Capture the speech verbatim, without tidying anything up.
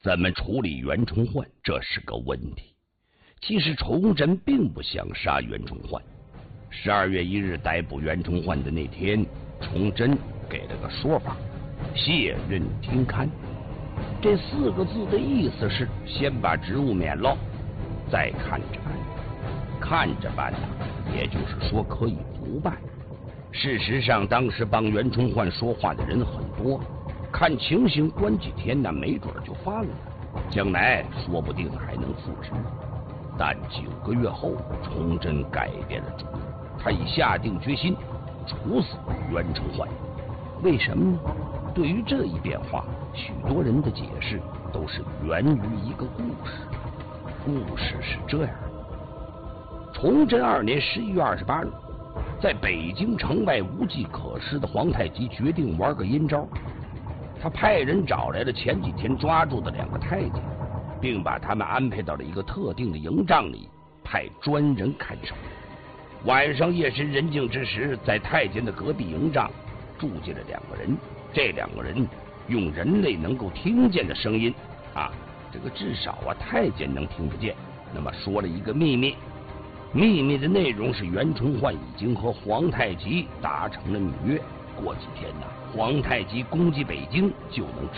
怎么处理袁崇焕，这是个问题。其实崇祯并不想杀袁崇焕。十二月一日逮捕袁崇焕的那天，崇祯给了个说法：卸任听勘。这四个字的意思是先把职务免了，再看着办。看着办呢，也就是说可以不办。事实上，当时帮袁崇焕说话的人很多，看情形关几天呢，没准就翻了，将来说不定还能复职。但九个月后，崇祯改变了主意，他已下定决心处死袁崇焕。为什么呢？对于这一变化，许多人的解释都是源于一个故事。故事是这样的：崇祯二年十一月二十八日，在北京城外无计可施的皇太极决定玩个阴招。他派人找来了前几天抓住的两个太监，并把他们安排到了一个特定的营帐里，派专人看守。晚上夜深人静之时，在太监的隔壁营帐住进了两个人。这两个人用人类能够听见的声音啊，这个至少啊太监能听得见。那么说了一个秘密，秘密的内容是袁崇焕已经和皇太极达成了密约，过几天呢，皇太极攻击北京就能